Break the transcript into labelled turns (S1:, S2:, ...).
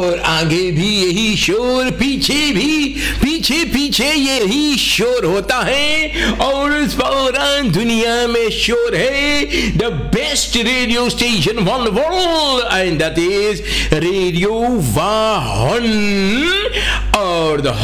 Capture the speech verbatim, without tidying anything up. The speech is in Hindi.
S1: और आगे भी यही शोर, पीछे भी, पीछे पीछे यही शोर होता है। और इस दौरान दुनिया में शोर है the best radio station on the world, and that is radio वाहन। और द